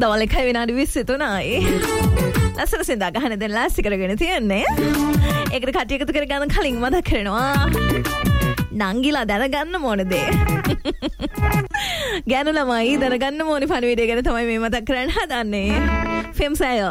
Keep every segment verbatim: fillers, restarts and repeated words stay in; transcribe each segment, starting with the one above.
දවල් එකයි විනාඩි විස්ස තුනයි. ලස්සන සින්දා ගහන දැන් ලාස්ට් කරගෙන තියන්නේ. ඒකට කටි එකතු කරගන්න කලින් මතක් කරනවා. නංගිලා දැනගන්න ඕන දේ. ගෑනු ළමයි දැනගන්න ඕනි පණිවිඩය ගැන තමයි මේ මතක් කරන්න හදන්නේ. ෆිල්ම්ස් අය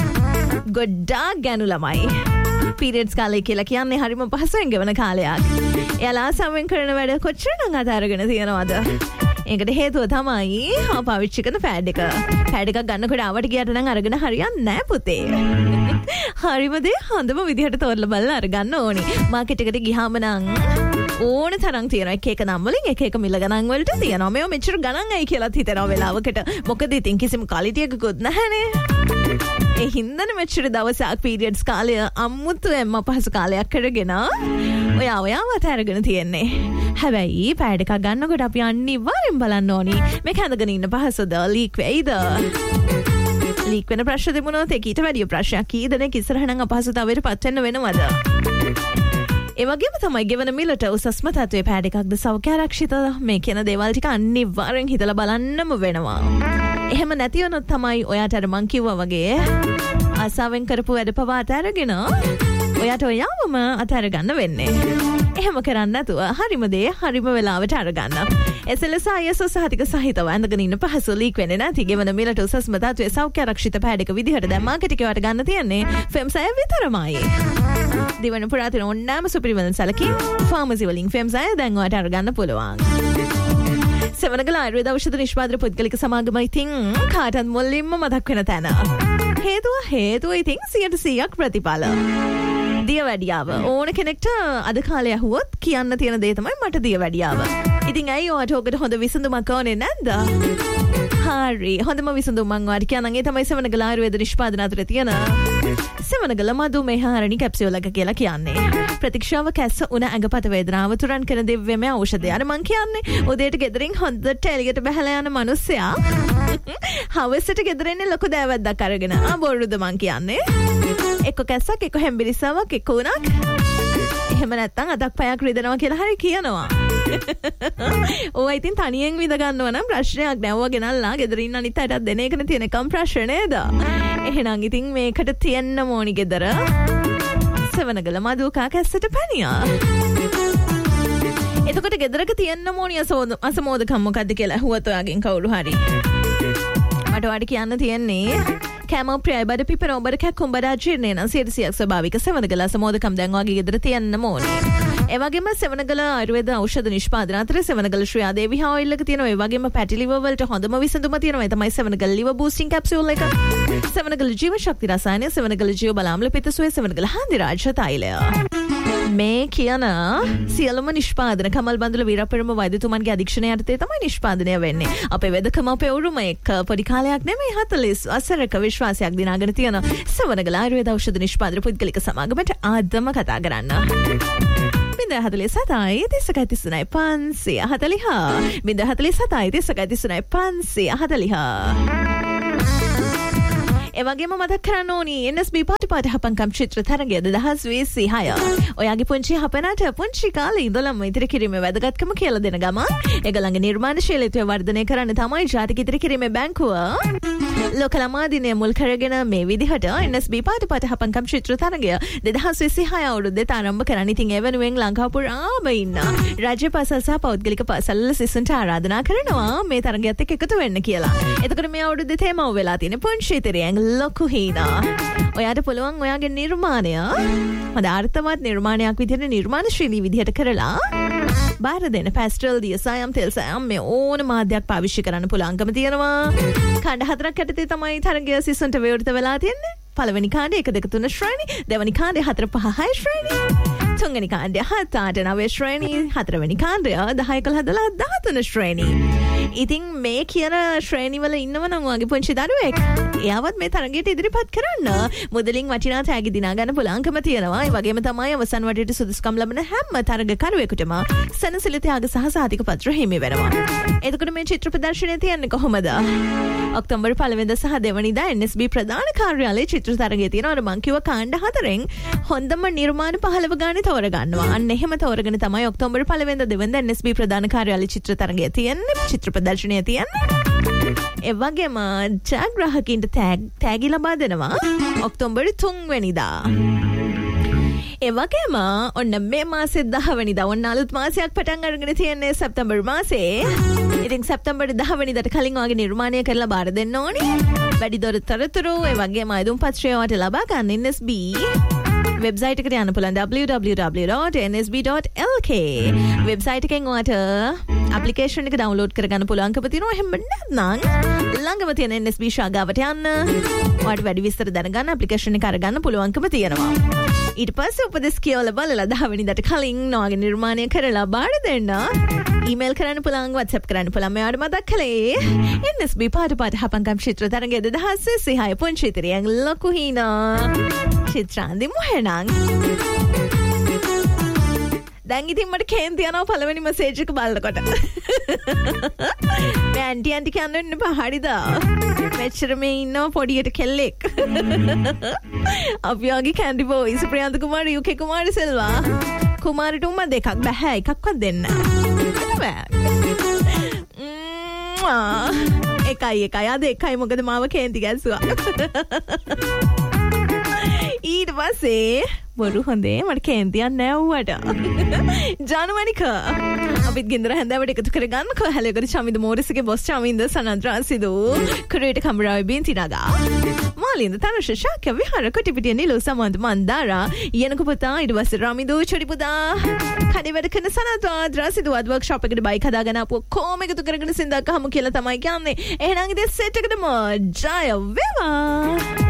ගොඩාක් ගෑනු ළමයි පීරියඩ්ස් කාලය කියලා කියන්නේ හරිම පහසුවෙන් ගෙවන කාලයක්. එයාලා සමෙන් කරන වැඩ කොච්චරනම් අතාරගෙන තියනවද? ඒකට හේතුව තමයි ආ පාවිච්චි කරන පෑඩ් එක. පෑඩ් එකක් ගන්නකොට ආවට ගියට නම් අරගෙන හරියන්නේ නැහැ පුතේ. හරිම දේ හොඳම විදිහට තෝරලා බලලා අරගන්න ඕනි. මාකට් එකට ගියාම නම් ඕන තරම් තියෙනවා. එක එක නම් වලින් එක එක මිල ගණන් වලට තියෙනවා. මේව මෙච්චර ගණන් ඇයි කියලාත් හිතනවා වෙලාවකට. මොකද ඉතින් කිසිම ක්වලිටි එකකුත් නැහැනේ. ඒ හින්දානේ මෙච්චර දවසක් පීරියඩ්ස් කාලය අම්මුතුවෙන්ම අපහසු කාලයක් කරගෙන ඔයා ඔයාව අතහැරගෙන තියෙන්නේ. හැබැයි පෑඩ් එකක් ගන්නකොට අපි අනිවාර්යෙන් බලන්න ඕනි මේක ඇඳගෙන ඉන්න පහසුද, ලීක් වෙයිද? ලීක් වෙන ප්‍රශ්න තිබුණොත් ඒක ඊට වැඩිය ප්‍රශ්නයක්. කී දෙනෙක් ඉස්සරහනම් අපහසුතාවයට පත් වෙන්න වෙනවද? ඒ වගේම තමයි ගෙවන මිලට උසස්ම තත්ත්වයේ පෑඩ් එකක්ද සෞඛ්‍යාරක්ෂිතද මේ කියන දේවල් ටික අනිවාර්යෙන් හිතලා බලන්නම වෙනවා. එහෙම නැති වුණොත් තමයි ඔයාට අර මං කිව්වා වගේ ආසාවෙන් කරපු වැඩ පවා අතහැරගෙන ඔයාට ඔයාවම අතහැර ගන්න වෙන්නේ. එහෙම කරන්නේ නැතුව හරිම දේ හරිම වෙලාවට අරගන්න. එස් එල් එස් ආයි එස් ඔ සහතික සහිතව ඇඳගෙන ඉන්න පහසු ලීක් වෙන්නේ නැති ගෙවන මිලට උසස්ම තත්ත්වයේ සෞඛ්‍යාරක්ෂිත පෑඩ් එක විදිහට දැන් මාකට් එකේ වට ගන්න තියන්නේ ෆෙම්ස් අය විතරමයි. දිවන පුරා තියෙන ඕනෑම සුපිරිවල සැලකින් ෆාමසි වලින් ෆෙම්ස් අය දැන් ඔයාට අරගන්න පුළුවන්. සෙවනගල ආයුර්වේද ඖෂධ නිෂ්පාදන පුද්ගලික සමාගම ඉතින් කාටත් මුලින්ම මතක් වෙන තැන. හේතුව හේතුව ඉතින් සියයට සීයක් ප්‍රතිඵල. දියවැඩියාව ඕන කෙනෙක්ට අද කාලේ ඇහුවොත් කියන්න තියෙන දේ තමයි මට දියවැඩියාව. ඉතින් ඇයි ඔයාට ඔකට හොඳ විසඳුමක් ඕනේ නැද්ද? හරි හොඳම විසඳුම මම ඔයාලට කියන්නම්. ඒ තමයි සෙවනගල ආයුර්වේද නිෂ්පාදන අතර තියෙන සෙවනගල මధుමේහාරණි කැප්සියුල් එක කියලා කියන්නේ. ප්‍රතික්ෂාව කැස්ස උණ ඇඟපත වේදනාව තුරන් කරන දිව්‍යමය ඖෂධය. අර මං කියන්නේ උදේට ගෙදරින් හොඳට එළියට බහලා යන මිනිස්සයා හවසට ගෙදර එන්නේ ලොකු දෑවැද්දක් අරගෙන. ආ බොරුද මං කියන්නේ? එක්ක කැස්සක් එක්ක හැම්බිරිස්සාවක් එක්ක උණක්. එහෙම නැත්තම් අතක් පයක් රිදෙනවා කියලා හරි කියනවා. ඕවා ඉතින් තනියෙන් විඳ ගන්නවා නම් ප්‍රශ්නයක් නැවව ගෙනල්ලා ගෙදර ඉන්න අනිත් අයටත් දෙන එකනේ තියෙන කම් ප්‍රශ්න නේද? එහෙනම් ඉතින් මේකට තියන්න ඕනි ගෙදර සෙවනගල මధుකා කැස්සට පැනියා. එතකොට ගෙදරක තියන්න ඕනි අසමෝදකම් මොකද්ද කියලා ඇහුවත් ඔයාගෙන් කවුරු හරි මට ඔයාලට කියන්න තියෙන්නේ කැමෝ ප්‍රියයි බඩ පිපෙන ඔබට කැක්කුම් බඩ අජීර්ණය නම් සියයට සීයක් ස්වභාවික සෙවනගල අසමෝදකම් දැන් ඔයාගේ ගෙදර තියන්න ඕනි. ඒ වගේම සෙවනගල ආයුර්වේද ඖෂධ නිෂ්පාදන අතර සෙවනගල ශ්‍රියාදේවි හා ඔයිල් එක තියෙනවා. ඒ වගේම පැටි ලිවර් වලට හොඳම විසඳුම තියෙනවා. ඒ තමයි සෙවනගල ලිවර් බූස්ටිං කැප්සියුල් එක. සෙවනගල ජීව ශක්ති රසායනය, සෙවනගල ජීව බලාම්ල පිතසුවේ, සෙවනගල හන්දිරාජ තෛලය. මේ කියන සියලුම නිෂ්පාදන කමල් බඳුල වීරපරම වෛද්‍යතුමන්ගේ අධීක්ෂණය යටතේ තමයි නිෂ්පාදනය වෙන්නේ. අපේ වෙදකම අපේ උරුම එක්ක පොඩි කාලයක් නෙමෙයි හතළිස් වසරක විශ්වාසයක් දිනාගෙන තියෙන සෙවනගල ආයුර්වේද ඖෂධ නිෂ්පාදන පුද්ගලික සමාගමට ආදම කතා කරන්න. බින්ද හතළිස් සතයි තිස්සකයි තිස්සනයි පන්සිය හතළිහ. බින්ද හතළිස් සතයි තිස්සකයි තිස්සනයි පන්සිය හතළිහ. ඒ වගේම මතක් කරන්න ඕනි එන් එස් බී පාටි පාටි හපන්කම් චිත්‍ර තරගය දෙදහස් විසිහය. ඔයාගේ පුංචි හපනට පුංචි කාලේ ඉඳලම ඉදිරි කිරීමේ වැදගත්කම කියලා දෙන ගමන් ඒගොල්ලන්ගේ නිර්මාණශීලීත්වය වර්ධනය කරන්න තමයි ජාතික ඉදිරි කිරීමේ බැංකුව ලෝක ළමා දිනය මුල් කරගෙන මේ විදිහට එන් එස් බී පාටි පාටි හපන්කම් චිත්‍ර තරගය දෙදහස් විසිහය අවුරුද්දේ ආරම්භ කරන්න. ඉතින් ඒ වෙනුවෙන් ලංකාව පුරාම ඉන්න රාජ්‍ය පාසල් සහ පෞද්ගලික පාසල් වල සිසුන්ට ආරාධනා කරනවා මේ තරගයත් එක්ක එකතු වෙන්න කියලා. එතකොට මේ අවුරුද්දේ තේමාව වෙලා තියෙන පුංචි තිරියන් ලොකු හීනා. ඔයාට පුළුවන් ඔයාගේ නිර්මාණය හොඳ අර්ථවත් නිර්මාණයක් විදිහට නිර්මාණශීලී විදිහට කරලා බාර දෙන්න. පැස්ටල්, දියසායම්, තෙල් සායම් මේ ඕන මාධ්‍යයක් පාවිච්චි කරන්න පුළුවන්කම තියෙනවා. කණ්ඩ හතරක් යටතේ තමයි තරගය සිසුන්ට විවෘත වෙලා තියෙන්නේ. පළවෙනි කාණ්ඩය එක දෙක තුන ශ්‍රේණි, දෙවෙනි කාණ්ඩය හතර පහ හය ශ්‍රේණි, තුන්වෙනි කාණ්ඩය හත අට නවය ශ්‍රේණි, හතරවෙනි කාණ්ඩය දහ එකොළහ දොළහ දහතුන ශ්‍රේණි. ඉතින් මේ කියන ශ්‍රේණි වල ඉන්නව නම් ඔයාගේ පුංචි දරුවෙක් එයාවත් මේ තරගයට ඉදිරිපත් කරන්න. මුදලින් වටිනා තෑගි දිනා ගන්න පුළුවන්කම තියෙනවා. ඒ වගේම තමයි අවසන් වටේට සුදුසුකම් ලබන හැම තරගකරුවෙකුටම සනසිලි ත්‍යාග සහ සහතික පත්‍ර හිමි වෙනවා. එතකොට මේ චිත්‍ර ප්‍රදර්ශනය තියන්නේ කොහොමද? ඔක්තෝබර් පළවෙනිදා සහ දෙවනිදා එන් එස් බී ප්‍රධාන කාර්යාලයේ චිත්‍ර තරගය තියෙනවා. අර මං කිව්ව කාණ්ඩ හතරෙන් හොඳම නිර්මාණ පහළව ගානේ තෝරගන්නවා. අන්න එහෙම තෝරගෙන තමයි ඔක්තෝබර් පළවෙනිදා දෙවනිදා එන් එස් බී ප්‍රධාන කාර්යාලයේ චිත්‍ර තරගය තියෙන්නේ. චිත්‍ර ප්‍රදර්ශනය තියන්නේ. ඒ වගේම ජයග්‍රාහකින්ට තෑගි ලබා දෙනවා ඔක්තෝබර් තුන් වෙනිදා. ඒ වගේම ඔන්න මේ මාසේ දහ වෙනිදා ඔන්න අලුත් මාසයක් පටන් අරගෙන තියෙන්නේ සැප්තැම්බර් මාසේ. ඉතින් සැප්තැම්බර් දහ වෙනිදාට කලින් ඔයාගේ නිර්මාණය කරලා බාර දෙන්න ඕනේ. වැඩිදුර තොරතුරු ඒ වගේම අයදුම් පත්‍රය ඔයාට ලබා ගන්න N S B වෙබ්සයිට් එකට යන්න පුළුවන් w w w dot n s b dot l k. Website එකෙන් ඔයාට ඇප්ලිකේෂන් එක ඩවුන්ලෝඩ් කරගන්න පුළුවන්කම තියෙනවා. එහෙම නැත්නම් ළඟම තියෙන N S B ශාගාවට යන්න ඔයාට වැඩි විස්තර දැනගන්න ඇප්ලිකේෂන් එක අරගන්න පුළුවන්කම තියෙනවා. ඊට පස්සේ උපදෙස් කියවලා බලලා දහ වෙනිදාට කලින් ඔයාගේ නිර්මාණය කරලා බාර දෙන්න ඊමේල් කරන්න පුළුවන්, WhatsApp කරන්න පුළුවන්. මෙයාට මතක් කළේ N S B පාට පාට හපංකම් චිත්‍ර තරගය දෙදහස් විසිහය පුංචි තිරියන් ලොකු හීනා චිත්‍රාන්දි මොහේනං. දැන් ඉතින් මට කේන්ති යනවා පළවෙනි මැසේජ් එක බලනකොට. මේ ඇන්ටි ඇන්ටි කියන්නේ එපා හරිද? මෙච්චර මේ ඉන්නවා පොඩියට කෙල්ලෙක්. අපි ආගේ කැන්ඩි බෝයිස් ප්‍රියන්ත කුමාරි යුකේ කුමාරි සෙල්වා. කුමාරිට උම්ම දෙකක් බෑ එකක්වත් දෙන්න. බෑ. එකයි එකයි අද එකයි මොකද මාව කේන්ති ගැස්සුවා. ඊට පස්සේ බොරු හොඳේ මට කේන්තියක් නැව්වට. ජානමනික අපිත් ගෙදර හැන්දෑවට එකතු කරගන්නකෝ. හැලේකර චමින්ද මෝරිස්ගේ බොස් චමින්ද සනන්ද්‍රා සිදු කුරේට කම්රාවේ බින්ති නගා මාලින්ද තනුෂ ශාක්‍ය විහාර කොටිපිටිය නිලු සමන්ත මන්දාරා යනක පුතා ඊට පස්සේ රමිදු චොඩි පුතා කඩේ වැඩ කරන සනන්ද්‍රා ද්‍රාසිදු වර්ක්ෂොප් එකට බයික් හදාගෙන ආපුව කොහොම එකතු කරගෙන සින්දක් අහමු කියලා තමයි කියන්නේ. එහෙනම් ඉතින් සෙට් එකටම ජය වේවා.